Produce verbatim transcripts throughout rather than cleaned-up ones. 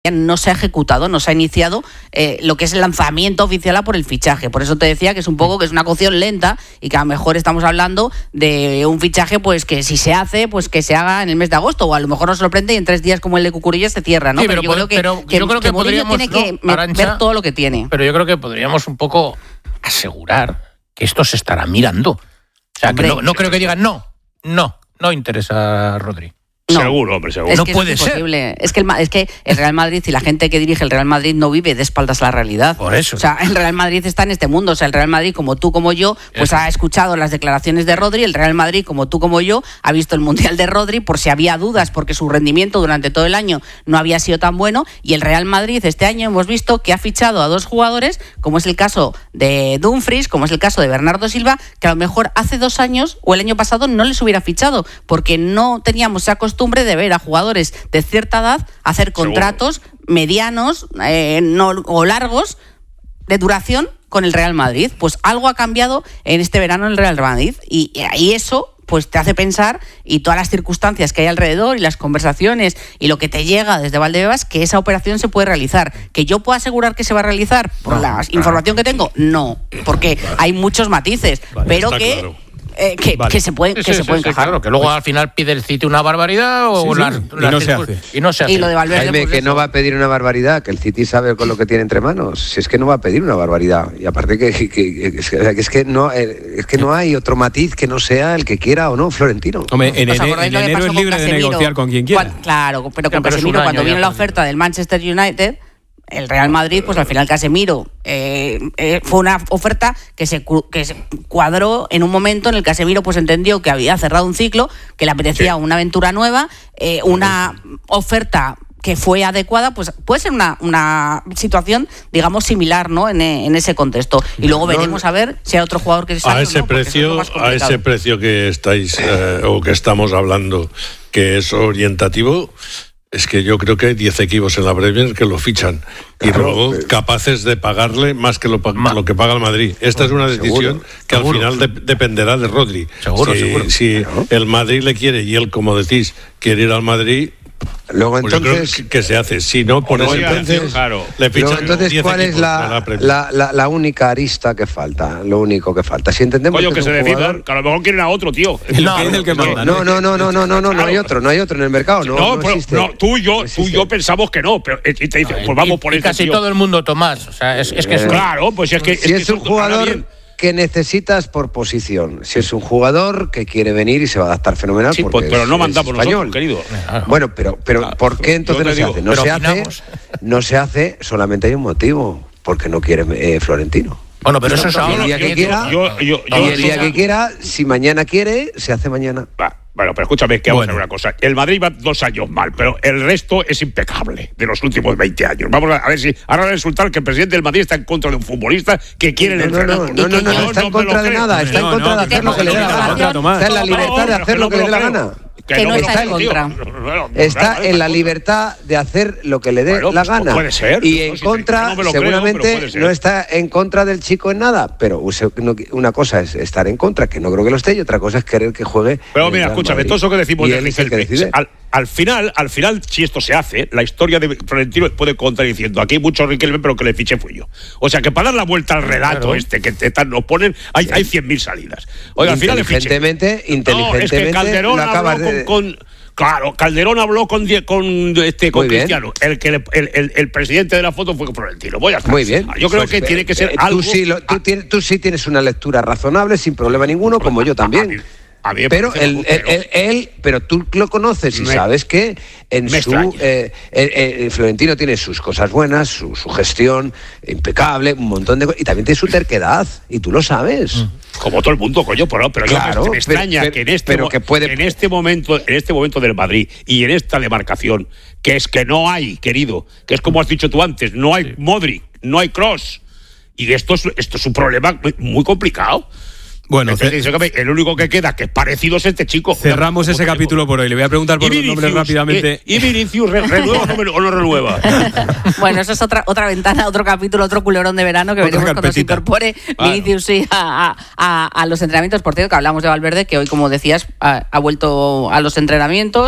no se ha ejecutado, no se ha iniciado eh, lo que es el lanzamiento oficial a por el fichaje. Por eso te decía que es un poco que es una cocción lenta y que a lo mejor estamos hablando de un fichaje pues que si se hace, pues que se haga en el mes de agosto, o a lo mejor nos sorprende y en tres días como el de Cucurulla se cierra, ¿no? Sí, pero, pero, yo, creo que, pero que, yo creo que, que Mourinho podríamos, tiene que ¿no, Arantxa, ver todo lo que tiene. Pero yo creo que podríamos un poco asegurar que esto se estará mirando. O sea, Hombre, que no, no creo que digan no, no, no interesa a Rodri. No. Seguro, hombre, seguro. Es no que puede es ser. Es que, el, es que el Real Madrid y la gente que dirige el Real Madrid no vive de espaldas a la realidad. Por eso. O sea, el Real Madrid está en este mundo. O sea, el Real Madrid, como tú, como yo, pues eso. ha escuchado las declaraciones de Rodri. El Real Madrid, como tú, como yo, ha visto el Mundial de Rodri por si había dudas, porque su rendimiento durante todo el año no había sido tan bueno. Y el Real Madrid este año hemos visto que ha fichado a dos jugadores, como es el caso de Dumfries, como es el caso de Bernardo Silva, que a lo mejor hace dos años o el año pasado no les hubiera fichado, porque no teníamos esa costumbre de ver a jugadores de cierta edad hacer contratos Seguro. medianos eh, no, o largos de duración con el Real Madrid. Pues algo ha cambiado en este verano en el Real Madrid y, y eso pues te hace pensar, y todas las circunstancias que hay alrededor y las conversaciones y lo que te llega desde Valdebebas, que esa operación se puede realizar. ¿Que yo puedo asegurar que se va a realizar por no, la claro. información que tengo? No, porque vale. hay muchos matices, vale, pero que... Claro. Eh, que, vale. que se pueden que sí, se sí, pueden sí, quejar. Claro, que luego al final pide el City una barbaridad o sí, sí. Las, y, las no se hace. y no se hace. Y lo de Valverde, Jaime, pues que eso. no va a pedir una barbaridad, que el City sabe con lo que tiene entre manos. Si es que no va a pedir una barbaridad. Y aparte que, que, que, es, que es que no es que no hay otro matiz que no sea el que quiera o no Florentino. Hombre, en, en, en enero es libre de negociar con quien quiera. Cuando, claro, pero con ya, pero Casemiro, cuando vino la perdido. oferta del Manchester United, el Real Madrid, pues al final Casemiro eh, eh, fue una oferta que se, que se cuadró en un momento en el que Casemiro pues entendió que había cerrado un ciclo, que le apetecía sí. una aventura nueva, eh, una oferta que fue adecuada, pues puede ser una, una situación, digamos, similar, ¿no? En, en ese contexto. Y luego no, veremos a ver si hay otro jugador que sale a ese o no, precio, a ese precio que estáis eh, o que estamos hablando, que es orientativo. Es que yo creo que hay diez equipos en la Premier que lo fichan y claro, luego pero... capaces de pagarle más que lo, lo que paga el Madrid. Esta es una decisión seguro, que seguro, al final de, dependerá de Rodri. Seguro, si seguro. si claro. el Madrid le quiere y él, como decís, quiere ir al Madrid... Luego entonces pues yo creo que, que se hace, si no por ese precio, claro. le fichan. Entonces, ¿cuál es la, la, la, la única arista que falta? Lo único que falta. Si entendemos Coño, que, que es se un decidan, jugador... que a lo mejor quieren a otro, tío. No, no, el que manda, no, no, no, no, no, no, no, no hay otro, no hay otro en el mercado, no, no, no pero, existe. No, tú y yo, no tú y yo pensamos que no, pero y te dicen, pues vamos por y este casi tío. todo el mundo, Tomás, o sea, es, es que eh, es claro, pues es que si es, es que un jugador que necesitas por posición. Si es un jugador que quiere venir y se va a adaptar fenomenal, sí, porque pues, pero es, no mandamos es español. Nosotros, querido. Bueno, pero, pero ah, ¿por qué entonces no se hace? No se hace, no se hace, solamente hay un motivo, porque no quiere eh, Florentino. Bueno, pero eso es el día que quiera, y el día que quiera, si mañana quiere, se hace mañana. Va. Bueno, pero escúchame, que vamos bueno. a ver una cosa. El Madrid va dos años mal, pero el resto es impecable de los últimos veinte años. Vamos a ver si ahora resulta que el presidente del Madrid está en contra de un futbolista que quiere no, el no, no, no, no, no, no está en contra de nada, está en contra de hacer lo que le dé la gana. Está en la libertad de hacer lo que le dé la gana. Que, que no, no está en contra. Bueno, está en la libertad de hacer lo que le dé bueno, la pues gana. Puede ser. Y en contra, no seguramente creo, no está en contra del chico en nada. Pero una cosa es estar en contra, que no creo que lo esté, y otra cosa es querer que juegue. Pero mira, escúchame, todo eso que decimos de Riquelme, al, al final, al final, si esto se hace, la historia de Florentino puede contar diciendo, aquí hay mucho Riquelme, pero que le fiché fui yo. O sea, que para dar la vuelta al relato claro. este que te, nos ponen, hay, hay cien mil salidas. Oiga, al final le fiché. Inteligentemente, inteligentemente, no, es que Calderón lo acabas habló de... con, con Claro, Calderón habló con, con, este, con Cristiano. El, que le, el, el, el presidente de la foto fue Florentino. Voy a estar. Muy bien. Yo creo pues, que eh, tiene que ser eh, algo. Tú sí, lo, tú, tienes, tú sí tienes una lectura razonable, sin problema ninguno, como yo también. A mí, pero él, él, él, él, pero tú lo conoces y me, sabes que en su eh, eh, eh, Florentino tiene sus cosas buenas, su, su gestión impecable, un montón de cosas, y también tiene su terquedad, y tú lo sabes. Como todo el mundo, coño, pero, pero claro, yo, me extraña pero, que en este pero que puede... en este momento, en este momento del Madrid y en esta demarcación, que es que no hay, querido, que es como has dicho tú antes, no hay sí. Modric, no hay Kroos, y esto es, esto es un problema muy complicado. Bueno, Entonces, ce- el único que queda que es parecido es este chico. Cerramos ese capítulo por hoy. Le voy a preguntar por los nombres rápidamente. ¿Y, y Vinicius renueva o no renueva? Bueno, eso es otra otra ventana, otro capítulo, otro culebrón de verano que veremos cuando se incorpore claro. Vinicius sí, a, a, a los entrenamientos. Por cierto, que hablamos de Valverde, que hoy, como decías, ha, ha vuelto a los entrenamientos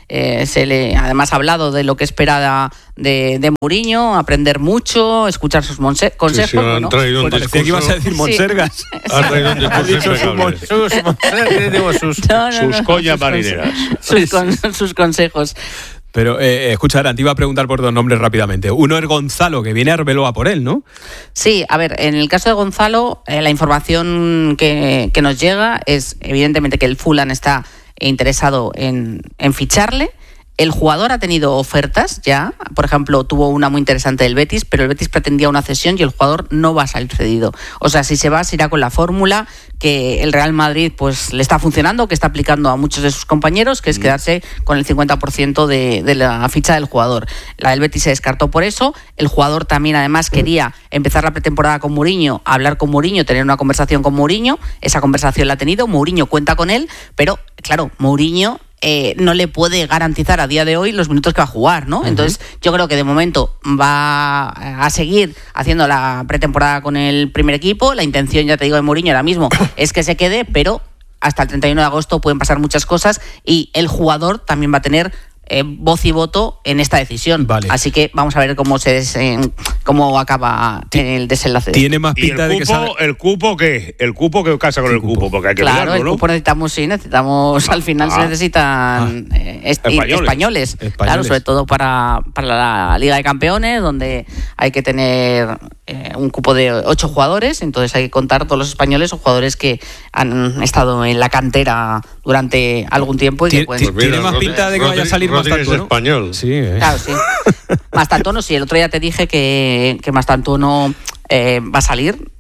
Eh, se le además ha hablado de lo que espera de, de Mourinho, aprender mucho, escuchar sus monse- consejos. Sí, sí, han ¿no? traído un Pues parecía que ibas a decir Monsergas. Sí. Ha traído un discurso impecable. Sus, sus, digo, sus, No, no, Sus no, coñas sus marineras. Sus, con- sus consejos. Pero eh, escucha, Aran, te iba a preguntar por dos nombres rápidamente. Uno es Gonzalo, que viene a Arbeloa por él, ¿no? Sí, a ver, en el caso de Gonzalo, eh, la información que, que nos llega es evidentemente que el Fulham está interesado en, en ficharle. El jugador ha tenido ofertas ya, por ejemplo, tuvo una muy interesante del Betis, pero el Betis pretendía una cesión y el jugador no va a salir cedido. O sea, si se va, se irá con la fórmula que el Real Madrid pues le está funcionando, que está aplicando a muchos de sus compañeros, que es quedarse con el cincuenta por ciento de, de la ficha del jugador. La del Betis se descartó por eso. El jugador también, además, quería empezar la pretemporada con Mourinho, hablar con Mourinho, tener una conversación con Mourinho. Esa conversación la ha tenido, Mourinho cuenta con él, pero, claro, Mourinho Eh, no le puede garantizar a día de hoy los minutos que va a jugar, ¿no? Uh-huh. Entonces yo creo que de momento va a seguir haciendo la pretemporada con el primer equipo. La intención, ya te digo, de Mourinho ahora mismo es que se quede, pero hasta el treinta y uno de agosto pueden pasar muchas cosas y el jugador también va a tener eh, voz y voto en esta decisión. Vale. Así que vamos a ver cómo se des, eh, cómo acaba el desenlace. Tiene más ¿Y pinta el de que cupo, sabe... el cupo qué? ¿El cupo qué casa con el cupo? Porque hay que Claro, mirarlo, el ¿no? cupo necesitamos, sí, necesitamos, Ah, al final ah, se necesitan ah, eh, est- españoles. españoles, Españoles. claro, sobre todo para, para la Liga de Campeones, donde hay que tener eh, un cupo de ocho jugadores, entonces hay que contar todos los españoles o jugadores que han estado en la cantera durante algún tiempo y que Tiene, pueden... ti- tiene más pinta de que vaya a salir Rodri Mastantuono. es español. Sí, eh. Claro, sí. Mastantuono, sí, el otro día te dije que, que Mastantuono eh, va a salir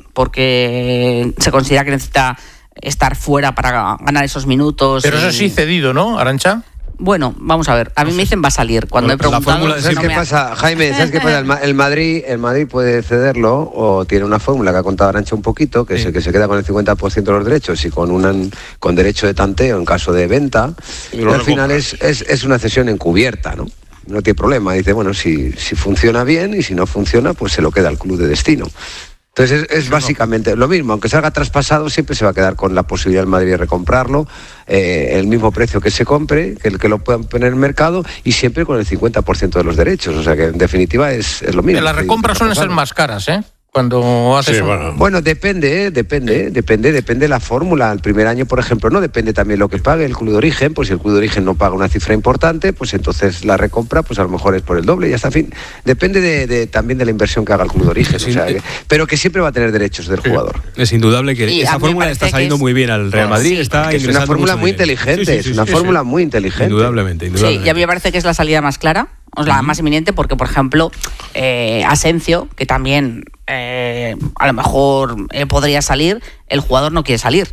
porque se considera que necesita estar fuera para ganar esos minutos. Pero eso y- sí cedido, ¿no, Arantxa? Bueno, vamos a ver. A mí me dicen va a salir. Cuando he La preguntado, fórmula de no ¿Sabes qué me ha- pasa, Jaime? ¿Sabes qué pasa? El, Ma- el Madrid, el Madrid puede cederlo o tiene una fórmula que ha contado Arancha un poquito, que Sí. es el que se queda con el cincuenta por ciento de los derechos y con un con derecho de tanteo en caso de venta. Y Y lo al final recompras. es, es, es una cesión encubierta, ¿no? No tiene problema. Dice, bueno, si, si funciona bien y si no funciona, pues se lo queda al club de destino. Entonces es, es básicamente lo mismo, aunque salga traspasado siempre se va a quedar con la posibilidad del Madrid de recomprarlo, eh, el mismo precio que se compre, que el que lo puedan poner en el mercado y siempre con el cincuenta por ciento de los derechos, o sea que en definitiva es, es lo mismo. Las recompras suelen ser más caras, ¿eh? Cuando haces Sí, un- bueno. Bueno, depende, ¿eh? depende, ¿eh? depende, depende de la fórmula. El primer año, por ejemplo, no depende también lo que pague el club de origen, pues si el club de origen no paga una cifra importante, pues entonces la recompra, pues a lo mejor es por el doble y hasta fin. Depende de, de- también de la inversión que haga el club de origen, Sí, o sea, eh. que- pero que siempre va a tener derechos del jugador. Es indudable que Y a esa mí me fórmula parece está que saliendo es- muy bien al Real Madrid. Sí, está Es una ingresando fórmula mucho muy dinero. inteligente, Sí, sí, es sí, una sí, fórmula sí. muy inteligente. Indudablemente, Sí, indudablemente. y a mí me parece que es la salida más clara, o la más inminente, porque, por ejemplo, eh, Asencio, que también eh, a lo mejor eh, podría salir, el jugador no quiere salir.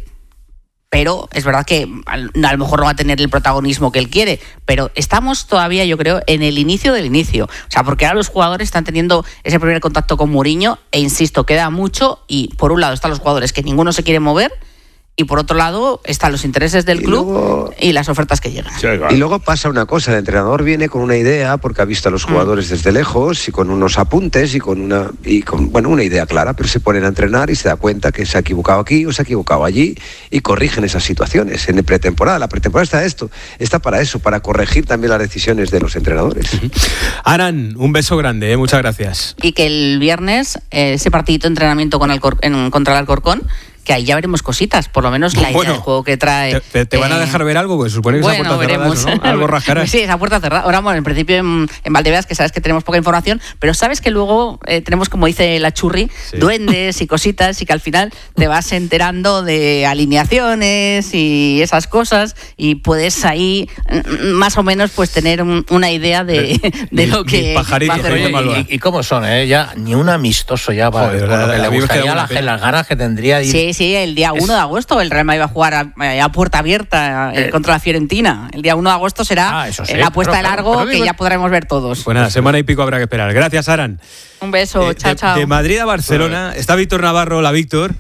Pero es verdad que al- a lo mejor no va a tener el protagonismo que él quiere, pero estamos todavía, yo creo, en el inicio del inicio. O sea, porque ahora los jugadores están teniendo ese primer contacto con Mourinho e, insisto, queda mucho y por un lado están los jugadores que ninguno se quiere mover y por otro lado están los intereses del Y club luego- y las ofertas que llegan. Sí, claro. Y luego pasa una cosa, el entrenador viene con una idea porque ha visto a los jugadores desde lejos y con unos apuntes y con una y con bueno, una idea clara, pero se ponen a entrenar y se da cuenta que se ha equivocado aquí o se ha equivocado allí y corrigen esas situaciones en pretemporada. La pretemporada está esto, está para eso, para corregir también las decisiones de los entrenadores. Aran, un beso grande, ¿eh? Muchas gracias. Y que el viernes eh, ese partidito de entrenamiento con Alcor- en, contra el Alcorcón, que ahí ya veremos cositas, por lo menos la idea Bueno, del juego que trae. ¿Te, te- te van a eh, dejar ver algo? Porque se supone que bueno, esa puerta cerrada, veremos. eso, ¿no? Algo rascarás. Sí, esa puerta cerrada. Ahora, bueno, en principio en, en Valdebebas, que sabes que tenemos poca información, pero sabes que luego eh, tenemos, como dice la Churri, Sí. duendes y cositas y que al final te vas enterando de alineaciones y esas cosas y puedes ahí mm, más o menos pues tener un- una idea de, de Mi- lo que mi pajarito, va a hacer oye, el Oye, Malva. ¿y, y cómo son, eh? Ya ni un amistoso ya para Joder, con verdad, lo que a le mí me gustaría queda la, una pena. las ganas que tendría de ir. Sí, sí, el día uno de agosto el Real Madrid va a jugar a, a puerta abierta eh, Eh. contra la Fiorentina. El día uno de agosto será Ah, eso sí, eh, la apuesta claro, de claro, largo pero que digo- ya podremos ver todos. Pues nada, semana y pico habrá que esperar. Gracias, Aran. Un beso, Eh, chao, de, chao. de Madrid a Barcelona está Víctor Navarro. Hola, Víctor.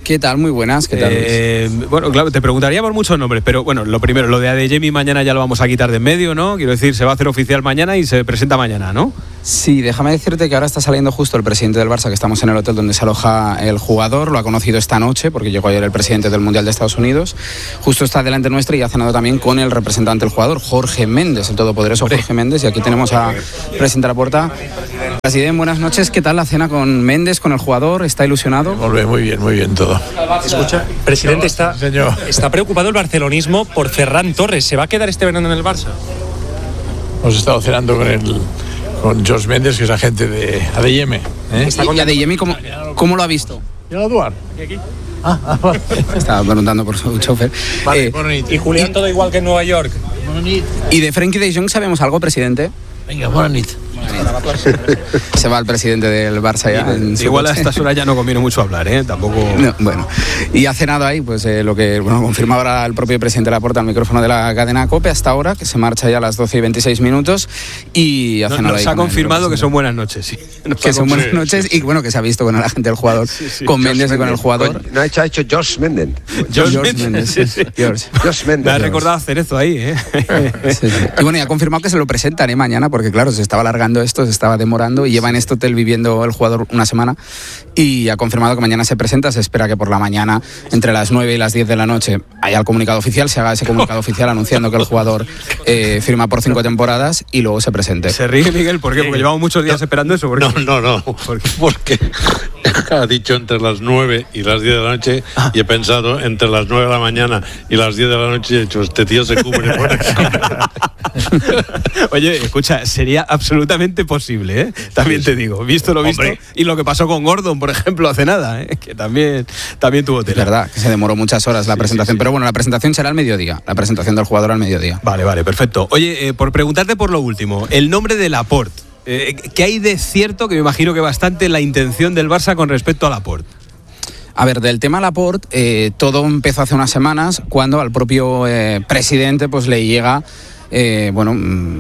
¿Qué tal? Muy buenas, ¿qué tal? Eh, bueno, claro, te preguntaría por muchos nombres, pero bueno, lo primero, lo de Adeyemi mañana ya lo vamos a quitar de en medio, ¿no? Quiero decir, se va a hacer oficial mañana y se presenta mañana, ¿no? Sí, déjame decirte que ahora está saliendo justo el presidente del Barça, que estamos en el hotel donde se aloja el jugador, lo ha conocido esta noche, porque llegó ayer el presidente del Mundial de Estados Unidos, justo está delante nuestra y ha cenado también con el representante del jugador, Jorge Méndez, el todopoderoso Jorge Méndez, y aquí tenemos a presidente Laporta. Presidente, buenas noches, ¿qué tal la cena con Méndez, con el jugador? ¿Está ilusionado? Muy bien, muy bien todo. Escucha, presidente, está, está preocupado el barcelonismo por Ferran Torres. ¿Se va a quedar este verano en el Barça? Hemos estado cenando con el, con George Méndez, que es agente de Adeyemi. ¿eh? Está con Adeyemi, ¿cómo, ¿cómo lo ha visto? ¿Y a Eduard? Aquí, aquí. Ah, ah, vale. Estaba preguntando por su chofer. Vale, eh, y Julián todo igual que en Nueva York. ¿Y de Frenkie de Jong sabemos algo, presidente? Venga, buena nit. Se va el presidente del Barça ya. En Igual a coche. estas horas ya no conviene mucho hablar, ¿eh? Tampoco... No, bueno, y ha cenado ahí, pues eh, lo que bueno, confirma ahora el propio presidente Laporta al micrófono de la cadena COPE hasta ahora, que se marcha ya a las doce y veintiséis minutos y ha No, cenado nos ahí. ha con confirmado que son buenas noches, sí. Nos que ha son buenas Sí, noches sí, y bueno, que se ha visto con el agente del jugador, Sí, sí. con George Méndez y con el Méndez. jugador. No ha hecho, ha hecho George Méndez. George George Méndez, Méndez, sí, sí. sí. George. George Me Méndez. ha recordado hacer eso ahí, ¿eh? Sí, sí. Y bueno, y ha confirmado que se lo presentan ¿eh? mañana, porque claro, se estaba alargando esto, se estaba demorando y lleva en este hotel viviendo el jugador una semana y ha confirmado que mañana se presenta. Se espera que por la mañana, entre las nueve y las diez de la noche, haya el comunicado oficial, se haga ese comunicado oficial anunciando que el jugador eh, firma por cinco temporadas y luego se presente. Se ríe Miguel, ¿por qué? Porque llevamos muchos días esperando eso. ¿Por qué? No, no, no. Porque ha dicho entre las nueve y las diez de la noche y he pensado entre las nueve de la mañana y las diez de la noche y he dicho, este tío se cubre. Oye, escucha, sería absolutamente posible, ¿eh? También te digo, visto lo visto. Hombre. Y lo que pasó con Gordon, por ejemplo, hace nada, ¿eh? Que también, también tuvo Es tela. verdad, que se demoró muchas horas la presentación, pero bueno, la presentación será al mediodía, la presentación del jugador al mediodía. Vale, vale, perfecto. Oye, eh, por preguntarte por lo último, el nombre de Laporte. Eh, ¿Qué hay de cierto, que me imagino que bastante, la intención del Barça con respecto a Laporte? A ver, del tema Laporte, eh, todo empezó hace unas semanas cuando al propio eh, presidente pues le llega... Eh, bueno,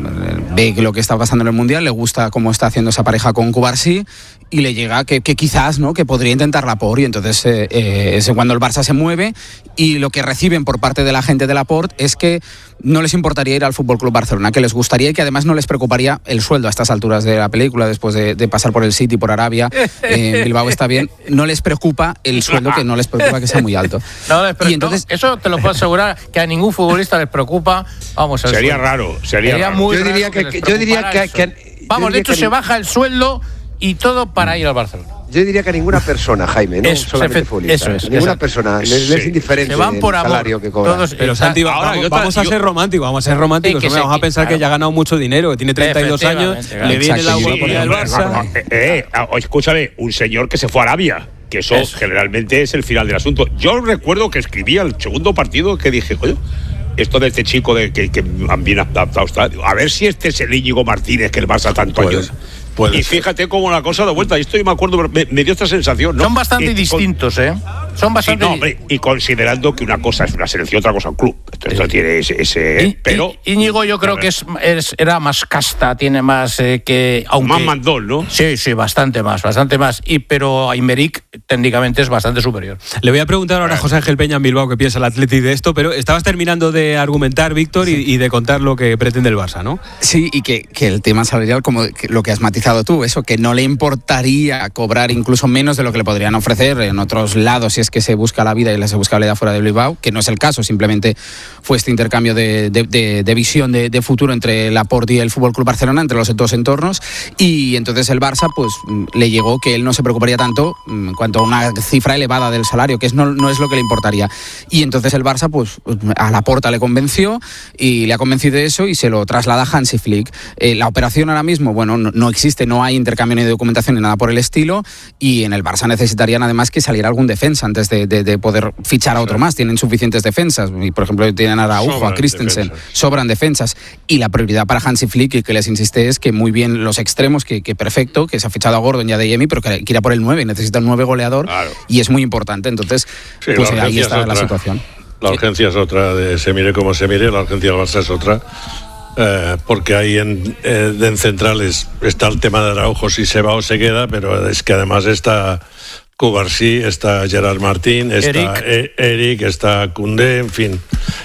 ve lo que está pasando en el Mundial, le gusta cómo está haciendo esa pareja con Cubarsí y le llega que, que quizás, ¿no?, que podría intentar Laporte, y entonces eh, eh, es cuando el Barça se mueve y lo que reciben por parte de la gente de Laporte es que no les importaría ir al F C Barcelona, que les gustaría y que además no les preocuparía el sueldo a estas alturas de la película, después de, de pasar por el City, por Arabia, eh, Bilbao está bien, no les preocupa el sueldo, que no les preocupa que sea muy alto. No, les pre- Y entonces- no, eso te lo puedo asegurar, que a ningún futbolista les preocupa. Vamos, el Sería sueldo. raro, sería raro. muy Yo diría raro que- les yo diría preocupara que- eso. que- yo Vamos, de diría hecho que se ni- baja el sueldo y todo para ir al Barcelona. Yo diría que a ninguna persona, Jaime, no Eso, solamente efe- futbolista. eso es, Ninguna exacto. persona, les, les es Sí. indiferente Se van por el amor. salario que cobra. Todos- Pero Está- Santi, va- ahora, vamos, yo ta- vamos a yo- ser románticos, vamos a ser románticos. Sí, que hombre, se- vamos a pensar claro. que ya ha ganado mucho dinero, que tiene treinta y dos años, Efectivamente, claro. le viene la Exacto. Eurocopa del hombre, Barça. eh, eh, ah, escúchame, un señor que se fue a Arabia, que eso, Eso. generalmente es el final del asunto. Yo recuerdo que escribía el segundo partido que dije, oye, esto de este chico de que, que bien adaptado está, a ver si este es el Íñigo Martínez que el Barça tanto Puede- ayuda. puede Y ser. fíjate cómo la cosa da vuelta. Y esto yo me acuerdo, me, me dio esta sensación, ¿no? Son bastante Y con- distintos, ¿eh? Son Sí, bastante no, hombre, y considerando que una cosa es una selección, otra cosa un club. Esto, esto tiene ese. ese I- pero. I- Íñigo yo creo que es, es- era más casta, tiene más eh, que... Aunque, Más mandón, ¿no? Sí, sí, bastante más, bastante más. Y, pero Aymeric técnicamente es bastante superior. Le voy a preguntar ahora a José Ángel Peña en Bilbao qué piensa el Athletic de esto, pero estabas terminando de argumentar, Víctor, y, y de contar lo que pretende el Barça, ¿no? Sí, y que, que el tema salarial, como que lo que has matizado tú, eso, que no le importaría cobrar incluso menos de lo que le podrían ofrecer en otros lados si es que se busca la vida y se busca la vida fuera de Bilbao, que no es el caso, simplemente fue este intercambio de, de, de, de visión de, de futuro entre Laporte y el F C Barcelona, entre los dos entornos, y entonces el Barça pues le llegó que él no se preocuparía tanto en cuanto a una cifra elevada del salario, que es, no, no es lo que le importaría. Y entonces el Barça pues a Laporta le convenció y le ha convencido de eso y se lo traslada a Hansi Flick. Eh, la operación ahora mismo, bueno, no, no existe, no hay intercambio ni de documentación ni nada por el estilo, y en el Barça necesitarían además que saliera algún defensa antes de, de, de poder fichar a otro más. Tienen suficientes defensas, y por ejemplo tienen a Araujo, Sobran a Christensen, defensas. sobran defensas, y la prioridad para Hansi Flick, y que les insiste, es que muy bien los extremos, que, que perfecto, que se ha fichado a Gordon y a Adeyemi, pero que quiera por el nueve, necesita un nueve goleador, Claro. y es muy importante. Entonces, Sí, pues la ahí urgencia está es la otra. situación. La urgencia es otra, de se mire como se mire, la urgencia del Barça es otra. Eh, porque ahí en, eh, en centrales está el tema de Araujo, si se va o se queda, pero es que además está Cubarsí, está Gerard Martín, está Eric. E- Eric, está Koundé, en fin.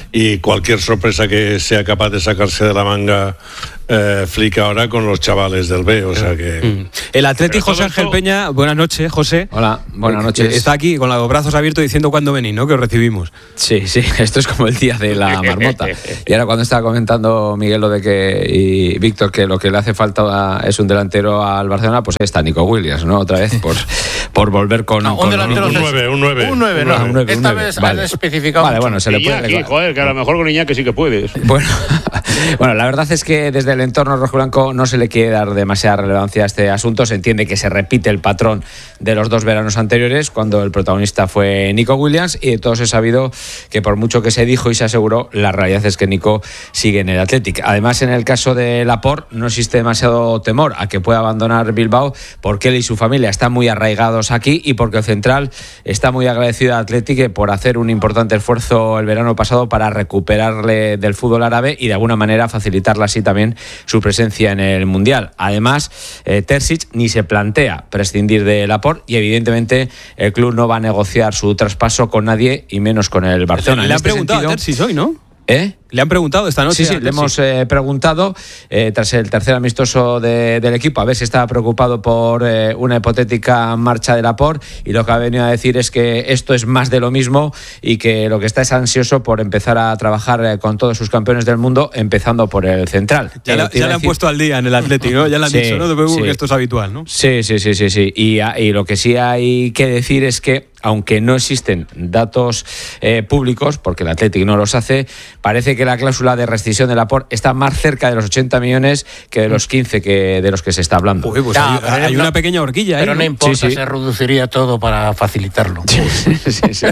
Y cualquier sorpresa que sea capaz de sacarse de la manga eh, Flick ahora con los chavales del B, o sea que... Mm. El Atleti José Ángel esto... Peña, buenas noches, José. Hola, buenas noches. Está aquí con los brazos abiertos diciendo cuándo venís, ¿no? Que os recibimos. Sí, sí, esto es como el día de la marmota. Y ahora cuando estaba comentando Miguel lo de que, y Víctor, que lo que le hace falta es un delantero al Barcelona, pues está Nico Williams, ¿no? Otra vez, por, por volver con... No, un con delantero... Un nueve, un nueve. Un nueve, no. Un nueve, Esta un nueve. vez Vale. has especificado Vale, mucho. bueno, se le puede... Iñaki, joder, que a lo mejor con Iñaki sí que puedes. Bueno, bueno, la verdad es que desde el entorno rojiblanco no se le quiere dar demasiada relevancia a este asunto. Se entiende que se repite el patrón de los dos veranos anteriores, cuando el protagonista fue Nico Williams, y de todos he sabido que por mucho que se dijo y se aseguró, la realidad es que Nico sigue en el Athletic. Además, en el caso de Laporte no existe demasiado temor a que pueda abandonar Bilbao, porque él y su familia están muy arraigados aquí y porque el central está muy agradecido al Athletic por hacer un importante esfuerzo el verano pasado para recuperarle del fútbol árabe y de alguna manera facilitarle así también su presencia en el Mundial. Además, eh, Terzic ni se plantea prescindir de Laporte y evidentemente el club no va a negociar su traspaso con nadie y menos con el Barcelona. Le, le han este preguntado sentido, a Terzic hoy, ¿no? ¿Eh? Le han preguntado esta noche. Sí, sí, le hemos eh, preguntado eh, tras el tercer amistoso de, del equipo a ver si estaba preocupado por eh, una hipotética marcha de Laporte, y lo que ha venido a decir es que esto es más de lo mismo y que lo que está es ansioso por empezar a trabajar eh, con todos sus campeones del mundo, empezando por el central. Ya, la, ya le han puesto al día en el Atlético, ¿no? Ya le han sí, dicho, no te preocupes, sí. que esto es habitual, ¿no? Sí, sí, sí, sí, sí. Y, y lo que sí hay que decir es que aunque no existen datos eh, públicos, porque el Athletic no los hace, parece que la cláusula de rescisión de Laporte está más cerca de los ochenta millones que de los quince que de los que se está hablando. Uy, pues ya, hay, hay una pequeña horquilla ahí. Pero no, ¿no? importa, sí, sí. se reduciría todo para facilitarlo. Sí, sí, sí, sí,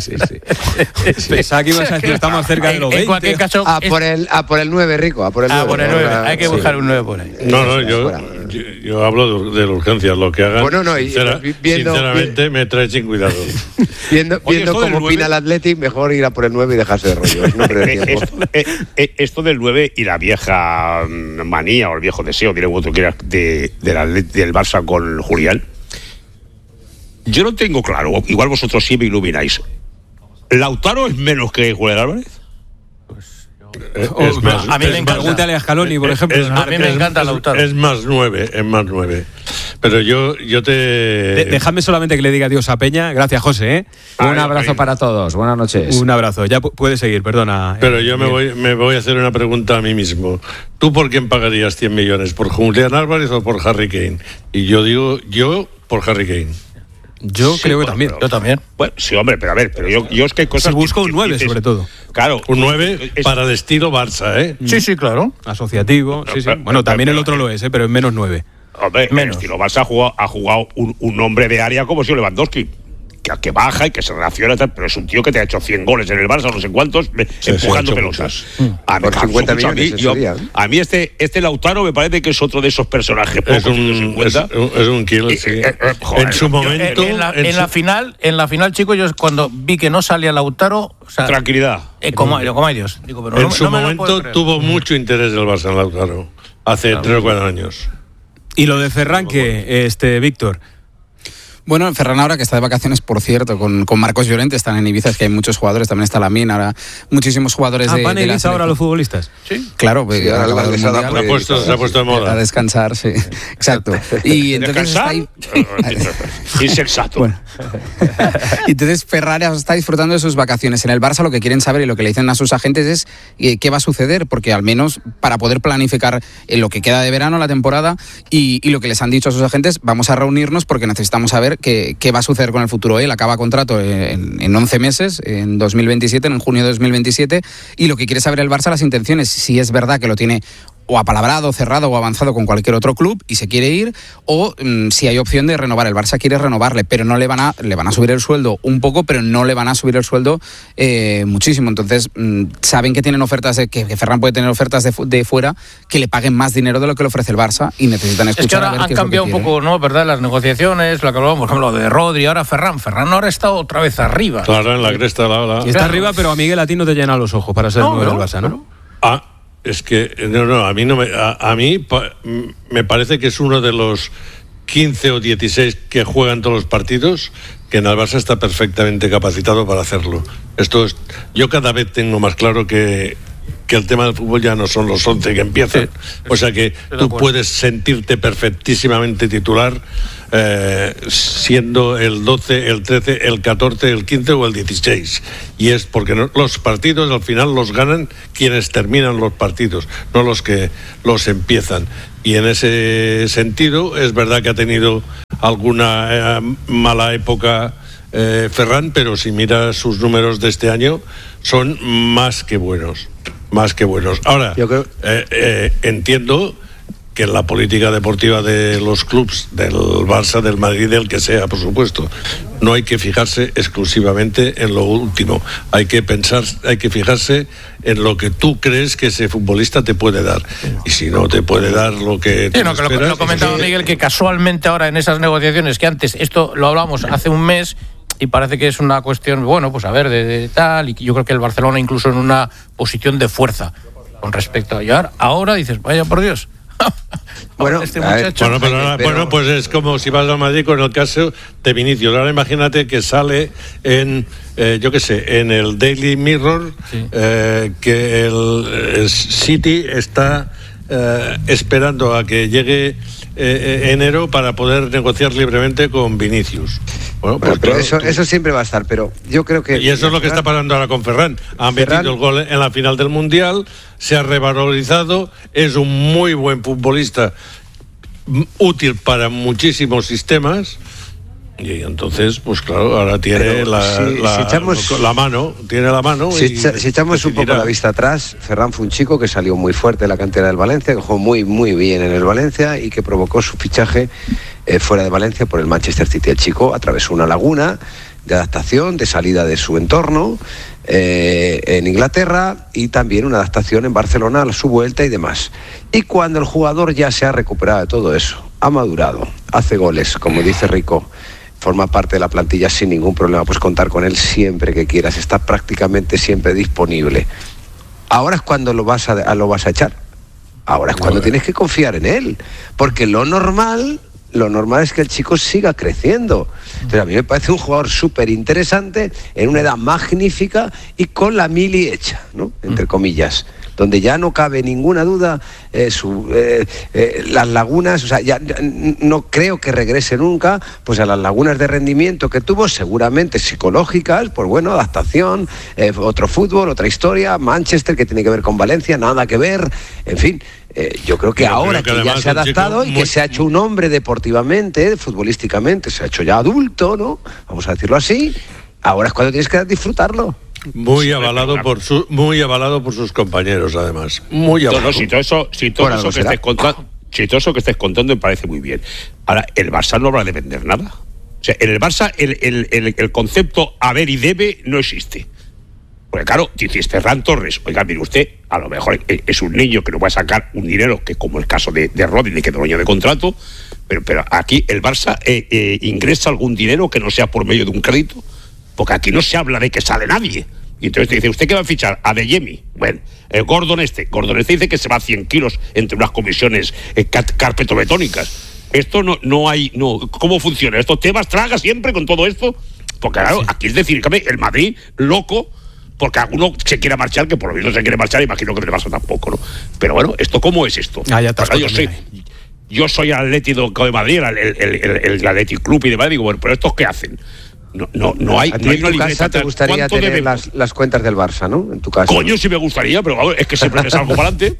sí. Pensaba que ibas a decir está más cerca de los veinte. En cualquier caso... A por el, a por el nueve, Rico, a por el ah, nueve. por el nueve. Hay que sí. buscar un nueve por ahí. No, no, yo, yo, yo hablo de, de la urgencia, lo que hagan. Bueno, no, y, sincera, viendo, sinceramente me trae sin cuidado. Viendo, Oye, viendo cómo opina el Athletic, mejor ir a por el nueve y dejarse de rollos. No esto, eh, esto del nueve y la vieja manía o el viejo deseo, diré otro que era de, de la, del Barça con Julián. Yo no tengo claro, igual vosotros sí me ilumináis. ¿Lautaro es menos que Julián Álvarez? Es, es más, a mí me encanta. Pregúntale a Scaloni, por ejemplo. Es, es, a mí me encanta es, Lautaro. Es más nueve, es más nueve. Pero yo, yo te... De, déjame solamente que le diga adiós a Peña. Gracias, José. ¿eh? Un ay, abrazo ay. para todos. Buenas noches. Un abrazo. Ya puedes seguir, perdona. Pero yo me voy, me voy a hacer una pregunta a mí mismo. ¿Tú por quién pagarías cien millones? ¿Por Julián Álvarez o por Harry Kane? Y yo digo, yo por Harry Kane. Yo sí, creo que bueno, también. Pero, yo también. Bueno, sí, hombre, pero a ver, pero yo, yo es que hay cosas... Si busco que, un nueve, dices, sobre todo. Claro. Un nueve es, para el estilo Barça, ¿eh? Sí, sí, claro. Asociativo, no, sí, sí. Bueno, también el otro lo es, ¿eh? Pero es menos nueve. Hombre, menos. El estilo Barça ha jugado, ha jugado un, un hombre de área como si Lewandowski. Que, que baja y que se relaciona, pero es un tío que te ha hecho cien goles en el Barça, no sé cuántos, sí, empujando sí, pelotas. A, por cincuenta millones, a, mí, yo, a mí este, este Lautaro me parece que es otro de esos personajes pocos es un, es, es un kill, sí. Eh, eh, joder, en su momento... En, en, la, en, en su... la final, en la final, chicos, yo cuando vi que no salía Lautaro... O sea, tranquilidad. Eh, como, como hay Dios. Digo, pero en no, su no momento tuvo mucho interés el Barça en Lautaro, hace claro. tres o cuatro años. Y lo de Ferran, que este Víctor... Bueno, Ferran ahora que está de vacaciones, por cierto, con, con Marcos Llorente, están en Ibiza, es que hay muchos jugadores, también está Lamine, ahora muchísimos jugadores ah, de, ¿van de a la Ibiza ahora los futbolistas? Sí. Claro, sí, ahora ahora el se, ha puesto, se ha puesto de moda. A descansar, sí. Exacto. Y entonces está ahí... Insensato. Bueno. Y entonces Ferran está disfrutando de sus vacaciones. En el Barça lo que quieren saber y lo que le dicen a sus agentes es eh, qué va a suceder, porque al menos para poder planificar eh, lo que queda de verano, la temporada, y, y lo que les han dicho a sus agentes, vamos a reunirnos porque necesitamos saber qué, qué va a suceder con el futuro. Él acaba contrato en, en once meses, en dos mil veintisiete, en junio de dos mil veintisiete, y lo que quiere saber el Barça, las intenciones, si es verdad que lo tiene o apalabrado, cerrado o avanzado con cualquier otro club y se quiere ir, o mmm, si hay opción de renovar. El Barça quiere renovarle, pero no le van a le van a subir el sueldo un poco, pero no le van a subir el sueldo eh, muchísimo. Entonces mmm, saben que tienen ofertas de, que, que Ferran puede tener ofertas de, de fuera que le paguen más dinero de lo que le ofrece el Barça y necesitan escuchar. Es que ahora a ver han qué cambiado es un poco, ¿no? ¿Verdad? Las negociaciones, lo que hablamos, por ejemplo, de Rodri, ahora Ferran. Ferran ahora está otra vez arriba. Claro, en la cresta de la ola. Está claro. arriba, pero a Miguel a ti no te llena los ojos para ser no, nuevo del Barça, ¿no? Pero... Ah. Es que, no, no, a mí no me, a, a mí pa, me parece que es uno de los quince o dieciséis que juegan todos los partidos, que en el Barça está perfectamente capacitado para hacerlo. Esto es, yo cada vez tengo más claro que, que el tema del fútbol ya no son los once que empiezan. Sí, o sea que tú puedes sentirte perfectísimamente titular eh, siendo el doce, el trece, el catorce, el quince o el dieciséis. Y es porque no, los partidos al final los ganan quienes terminan los partidos, no los que los empiezan. Y en ese sentido es verdad que ha tenido alguna eh, mala época eh, Ferran, pero si miras sus números de este año son más que buenos, más que buenos. Ahora, Yo creo... eh, eh, entiendo que en la política deportiva de los clubs, del Barça, del Madrid, del que sea, por supuesto, no hay que fijarse exclusivamente en lo último. Hay que pensar, hay que fijarse en lo que tú crees que ese futbolista te puede dar. Y si no te puede dar lo que tú sí, no, que esperas... Lo, lo comentaba Miguel, que casualmente ahora en esas negociaciones, que antes, esto lo hablamos hace un mes, y parece que es una cuestión, bueno, pues a ver, de, de tal, y yo creo que el Barcelona incluso en una posición de fuerza con respecto a Ayar. Ahora dices, vaya por Dios. Bueno, este muchacho. Bueno, pero ahora, pero... bueno, pues es como si vas a Madrid con el caso de Vinicius. Ahora imagínate que sale en, eh, yo qué sé, en el Daily Mirror, sí. eh, que el, el City está eh, esperando a que llegue eh, enero para poder negociar libremente con Vinicius. Bueno, pues bueno, pero claro, eso, tú... eso siempre va a estar, pero yo creo que... Y eso es lo que está pasando ahora con Ferran. Han Ferran... metido el gol en la final del Mundial, se ha revalorizado, es un muy buen futbolista, útil para muchísimos sistemas, y entonces, pues claro, ahora tiene la, si, la, si echamos, la mano, tiene la mano. Si, y, si echamos un poco la vista atrás, Ferran fue un chico que salió muy fuerte de la cantera del Valencia, que jugó muy, muy bien en el Valencia y que provocó su fichaje eh, fuera de Valencia por el Manchester City. El chico atravesó una laguna de adaptación, de salida de su entorno eh, en Inglaterra, y también una adaptación en Barcelona a su vuelta y demás. Y cuando el jugador ya se ha recuperado de todo eso, ha madurado, hace goles, como dice Rico, forma parte de la plantilla sin ningún problema, pues contar con él siempre que quieras, está prácticamente siempre disponible. Ahora es cuando lo vas a, lo vas a echar, ahora es cuando tienes que confiar en él, porque lo normal... Lo normal es que el chico siga creciendo. Entonces, a mí me parece un jugador súper interesante, en una edad magnífica y con la mili hecha, ¿no? Entre comillas, donde ya no cabe ninguna duda, eh, su, eh, eh, las lagunas, o sea, ya, ya no creo que regrese nunca, pues a las lagunas de rendimiento que tuvo, seguramente psicológicas, pues bueno, adaptación, eh, otro fútbol, otra historia, Manchester, que tiene que ver con Valencia, nada que ver, en fin. Eh, yo creo que yo ahora creo que, que ya se ha adaptado y muy... que se ha hecho un hombre deportivamente, futbolísticamente, se ha hecho ya adulto, ¿no? Vamos a decirlo así. Ahora es cuando tienes que disfrutarlo. Muy avalado por su, muy avalado por sus compañeros, además. Muy avalado. No, no, si todo eso, si todo eso que estés contando, si todo eso que estés contando me parece muy bien. Ahora, el Barça no habrá de vender nada. O sea, en el Barça el, el, el, el concepto haber y debe no existe. Porque claro, dices Ferran Torres, oiga, mire usted, a lo mejor es un niño que no va a sacar un dinero, que como el caso de, de Rodri, que es un año de contrato, pero, pero aquí el Barça eh, eh, ingresa algún dinero que no sea por medio de un crédito, porque aquí no se habla de que sale nadie. Y entonces te dice, ¿usted qué va a fichar? A Adeyemi. Bueno, el Gordon este. Gordon este dice que se va a cien kilos entre unas comisiones eh, carpetobetónicas. Esto no, no hay, no, ¿cómo funciona? ¿Estos temas traga siempre con todo esto? Porque claro, aquí es decir, el Madrid, loco, porque alguno se quiera marchar, que por lo menos se quiere marchar, imagino que no le pasa tampoco, ¿no? Pero bueno, ¿esto cómo es esto? Ah, ya te yo soy, yo soy Atlético de Madrid, el, el, el, el Athletic Club y demás, digo, bueno, pero ¿estos qué hacen? No, no, no hay, a ti no hay en una tu casa te gustaría tener las, las cuentas del Barça, ¿no? En tu casa. Coño, sí me gustaría, pero vamos, es que siempre me salgo para adelante.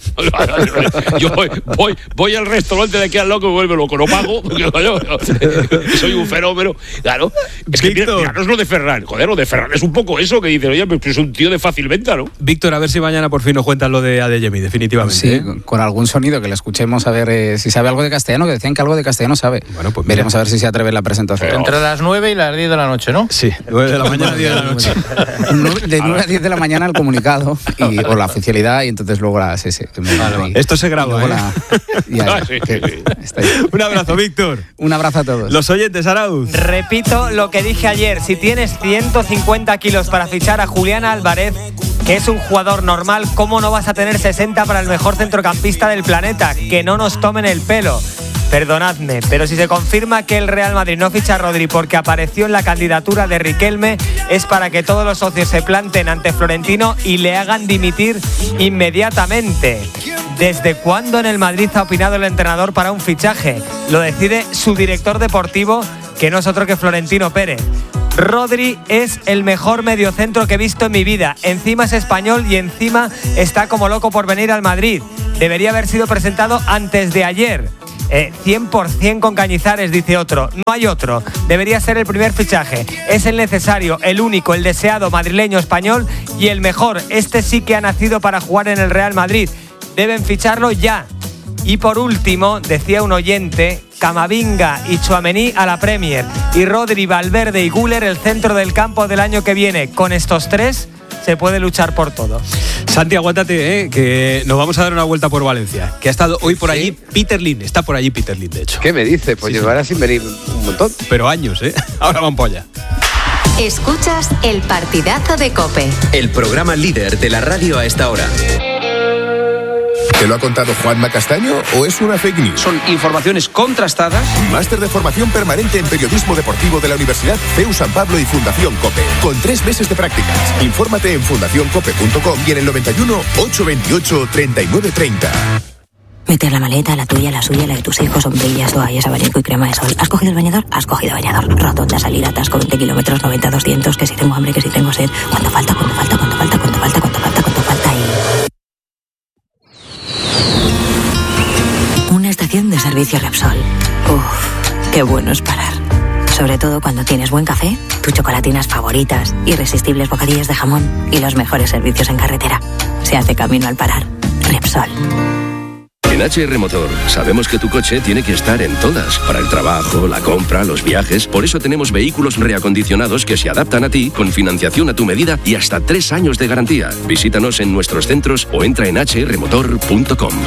Yo voy, voy, voy al restaurante de aquí al loco y vuelvo loco, no pago, porque yo, soy un fenómeno. Claro, es que mira, mira, no es lo de Ferran, joder, lo de Ferran es un poco eso que dice, oye, pues es un tío de fácil venta, ¿no? Víctor, a ver si mañana por fin nos cuentan lo de Adeyemi, definitivamente. Sí, ¿eh? con algún sonido que le escuchemos, a ver eh, si sabe algo de castellano, que decían que algo de castellano sabe. Bueno, pues veremos a ver si se atreve en la presentación. Pero entre las nueve y las diez de la noche, ¿no? Sí. nueve de la mañana, diez de la noche. De nueve a diez de la mañana el comunicado y, o la oficialidad, y entonces luego la... Sí, sí, vale, vale. Esto se graba, ¿eh? La, ya, ya, sí, que, sí. Un abrazo, Víctor. Un abrazo a todos. Los oyentes, Arauz. Repito lo que dije ayer. Si tienes ciento cincuenta kilos para fichar a Julián Álvarez, que es un jugador normal, ¿cómo no vas a tener sesenta para el mejor centrocampista del planeta? Que no nos tomen el pelo. perdonadme, pero si se confirma que el Real Madrid no ficha a Rodri porque apareció en la candidatura de Riquelme, es para que todos los socios se planten ante Florentino y le hagan dimitir inmediatamente. ¿Desde cuándo en el Madrid ha opinado el entrenador para un fichaje? Lo decide su director deportivo, que no es otro que Florentino Pérez. Rodri es el mejor mediocentro que he visto en mi vida. Encima es español y encima está como loco por venir al Madrid. Debería haber sido presentado antes de ayer. Eh, cien por ciento con Cañizares, dice otro. No hay otro. Debería ser el primer fichaje. Es el necesario, el único, el deseado, madrileño, español y el mejor. Este sí que ha nacido para jugar en el Real Madrid. Deben ficharlo ya. Y por último, decía un oyente, Camavinga y Tchouaméni a la Premier y Rodri, Valverde y Güler el centro del campo del año que viene. Con estos tres se puede luchar por todo. Santi, aguántate, ¿eh? Que nos vamos a dar una vuelta por Valencia. Que ha estado hoy por allí Peter Lim. Está por allí Peter Lim, de hecho. ¿Qué me dice? Pues sí, llevará sí. sin venir un montón. Pero años, ¿eh? Ahora van por allá. Escuchas el partidazo de COPE. El programa líder de la radio a esta hora. ¿Te lo ha contado Juanma Castaño o es una fake news? Son informaciones contrastadas. Máster de formación permanente en periodismo deportivo de la Universidad C E U San Pablo y Fundación COPE. Con tres meses de prácticas. Infórmate en fundación cope punto com y en el noventa y uno, ochocientos veintiocho, treinta y nueve treinta. Meter la maleta, la tuya, la suya, la de tus hijos, sombrillas, toallas, abanico y crema de sol. ¿Has cogido el bañador? Has cogido bañador. Rotonda, salir, atasco, veinte kilómetros, noventa, doscientos, que si tengo hambre, que si tengo sed. ¿Cuánto falta? ¿Cuánto falta? ¿Cuánto falta? ¿Cuánto falta? ¿Cuánto falta? ¿Cuánto falta? Y... una estación de servicio Repsol. Uff, qué bueno es parar. Sobre todo cuando tienes buen café, tus chocolatinas favoritas, irresistibles bocadillos de jamón y los mejores servicios en carretera. Se hace camino al parar. Repsol. En H R Motor sabemos que tu coche tiene que estar en todas, para el trabajo, la compra, los viajes. Por eso tenemos vehículos reacondicionados que se adaptan a ti, con financiación a tu medida y hasta tres años de garantía. Visítanos en nuestros centros o entra en h r motor punto com.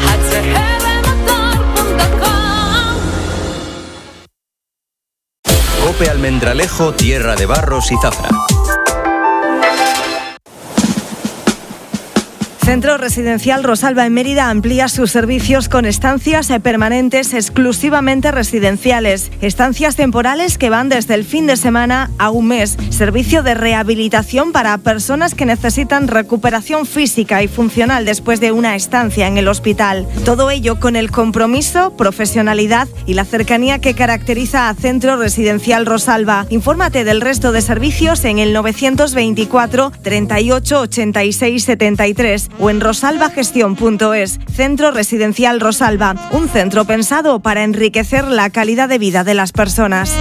COPE Almendralejo, Tierra de Barros y Zafra. Centro Residencial Rosalba en Mérida amplía sus servicios con estancias permanentes exclusivamente residenciales, estancias temporales que van desde el fin de semana a un mes, servicio de rehabilitación para personas que necesitan recuperación física y funcional después de una estancia en el hospital. Todo ello con el compromiso, profesionalidad y la cercanía que caracteriza a Centro Residencial Rosalba. Infórmate del resto de servicios en el novecientos veinticuatro, treinta y ocho, ochenta y seis, setenta y tres o en rosalbagestión punto es. Centro Residencial Rosalba, un centro pensado para enriquecer la calidad de vida de las personas.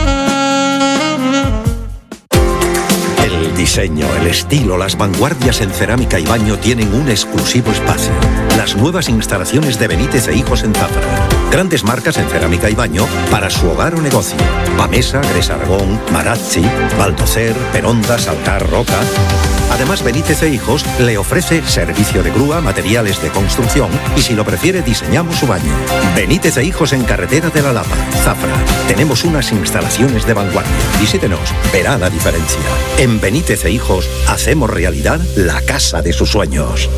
El diseño, el estilo, las vanguardias en cerámica y baño tienen un exclusivo espacio. Las nuevas instalaciones de Benítez e Hijos en Zafra. Grandes marcas en cerámica y baño para su hogar o negocio. Bamesa, Gres Aragón, Marazzi, Baldocer, Peronda, Saltar, Roca. Además, Benítez e Hijos le ofrece servicio de grúa, materiales de construcción y, si lo prefiere, diseñamos su baño. Benítez e Hijos en Carretera de la Lapa, Zafra. Tenemos unas instalaciones de vanguardia. Visítenos, verá la diferencia. En Benítez e Hijos hacemos realidad la casa de sus sueños.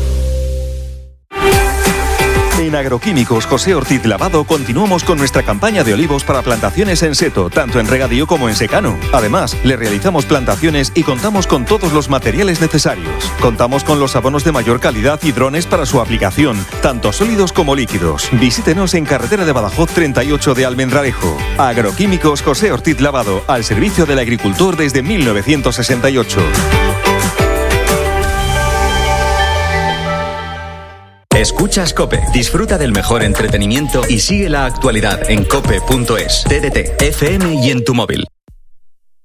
En Agroquímicos José Ortiz Lavado continuamos con nuestra campaña de olivos para plantaciones en seto, tanto en regadío como en secano. Además, le realizamos plantaciones y contamos con todos los materiales necesarios. Contamos con los abonos de mayor calidad y drones para su aplicación, tanto sólidos como líquidos. Visítenos en Carretera de Badajoz treinta y ocho de Almendralejo. Agroquímicos José Ortiz Lavado, al servicio del agricultor desde mil novecientos sesenta y ocho. Escuchas COPE. Disfruta del mejor entretenimiento y sigue la actualidad en cope punto es, T D T, F M y en tu móvil.